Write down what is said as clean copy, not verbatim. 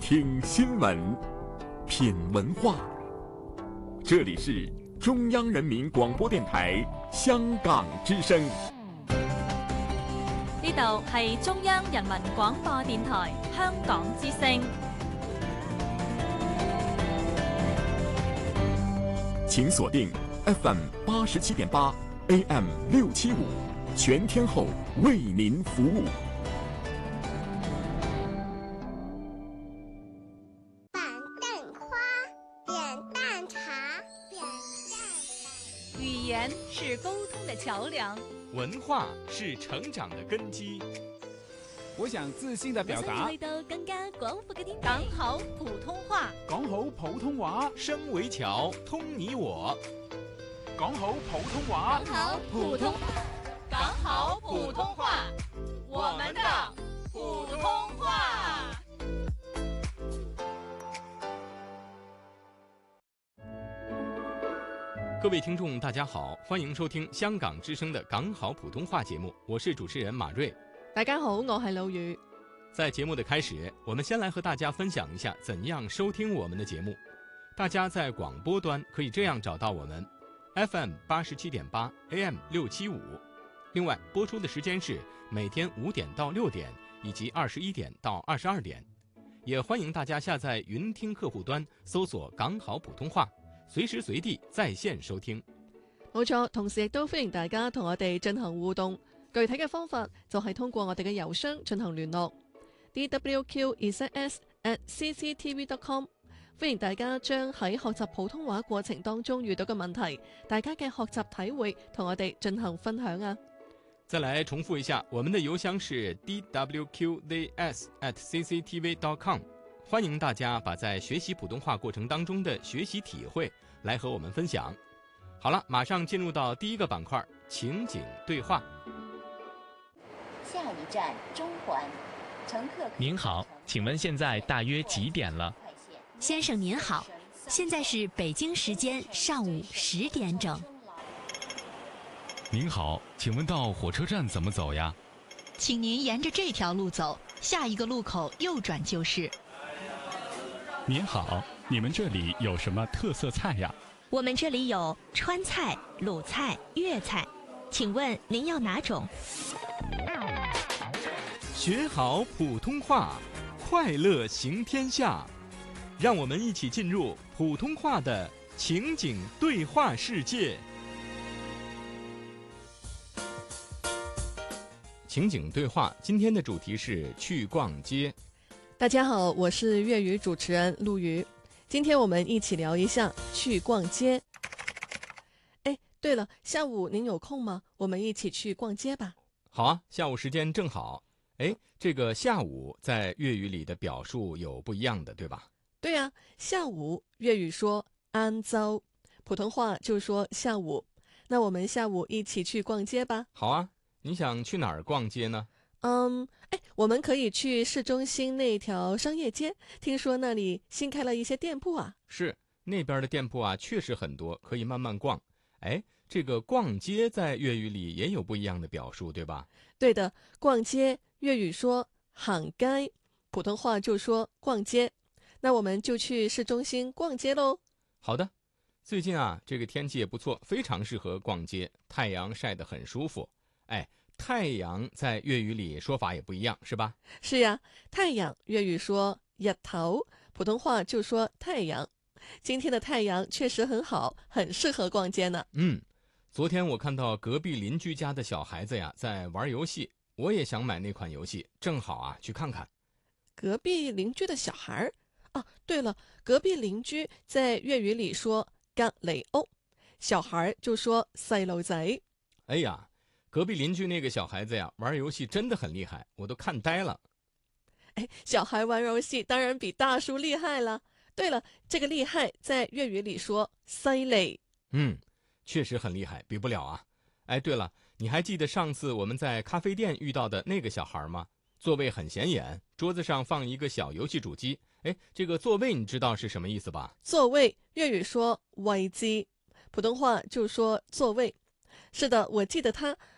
听新闻，品文化。这里是中央人民广播电台香港之聲。 呢度係中央人民廣播電台香港之聲。 請鎖定 FM 87.8 AM 675，全天候為您服務。 語言是溝通的橋樑， 文化是成長的根基。 我想自信地表達， 去到更加廣闊嘅天地。講好普通話， 講好普通話， 聲為橋，通你我。 講好普通話， 講好普通，講好普通話，我們的普通話。 各位听众大家好，歡迎收聽香港之聲的港好普通話節目，我是主持人馬瑞。 大家好，我係老雨。 在節目的開始，我們先來和大家分享一下怎樣收聽我們的節目。大家在廣播端可以這樣找到我們 FM 87.8 AM 675，另外播出的時間是每天5點到6點以及21點到22點。也歡迎大家下載雲聽客戶端搜索港好普通話，隨時隨地在線收聽。 冇錯，同時亦都歡迎大家同我哋進行互動，具體嘅方法就係通過我哋嘅郵箱進行聯絡 dwqzs@cctv.com。 歡迎大家將喺學習普通話過程當中遇到嘅問題，大家嘅學習體會同我哋進行分享啊。 再來重複一下，我們的郵箱是 dwqzs@cctv.com。 歡迎大家把在學習普通話過程當中的學習體會來和我們分享。好了，馬上進入到第一個板塊，情景對話。 下一站中環，乘客。 您好，請問現在大約幾點了？ 先生您好，現在是北京時間上午10點整。 您好，請問到火車站怎麼走呀？ 請您沿着這條路走，下一個路口右轉就是。 您好，你們這裡有什麼特色菜呀？ 我們這裡有川菜、魯菜、粵菜，請問您要哪種？ 學好普通話，快樂行天下。讓我們一起進入普通話的情景對話世界。情景對話，今天的主題是去逛街。 大家好，我是粵語主持人陸瑜。今天我們一起聊一下去逛街。哎，對了，下午您有空嗎？我們一起去逛街吧。 好啊，下午時間正好。哎，這個下午在粵語裡的表述有不一樣的，對吧？ 對啊，下午粵語說晏晝，普通話就說下午。那我們下午一起去逛街吧。 好啊，你想去哪兒逛街呢？ 我們可以去市中心那條商業街，聽說那裡新開了一些店鋪啊。 是，那邊的店鋪啊確實很多，可以慢慢逛。哎，這個逛街在粵語裡也有不一樣的表述，對吧？ 對的，逛街粵語說行街，普通話就說逛街。那我們就去市中心逛街嘍。 好的，最近啊，這個天氣也不錯，非常適合逛街，太陽曬得很舒服。哎，太陽在粵語裡說法也不一樣，是吧？ 是呀，太陽粵語說日頭，普通話就說太陽。今天的太陽確實很好，很適合逛街呢。 昨天我看到隔壁鄰居家的小孩子呀在玩遊戲，我也想買那款遊戲，正好啊去看看。 隔壁鄰居的小孩？啊，對了，隔壁鄰居在粵語裡說隔離屋，小孩就說細路仔。 哎呀，隔壁鄰居那個小孩子呀玩遊戲真的很厲害，我都看呆了。 哎，小孩玩遊戲當然比大叔厲害了。對了，這個厲害在粵語裡說犀利。 確實很厲害，比不了啊。哎，對了，你還記得上次我們在咖啡店遇到的那個小孩嗎？座位很顯眼，桌子上放一個小遊戲主機。哎，這個座位你知道是什麼意思吧？ 座位粵語說位置，普通話就說座位。是的，我記得他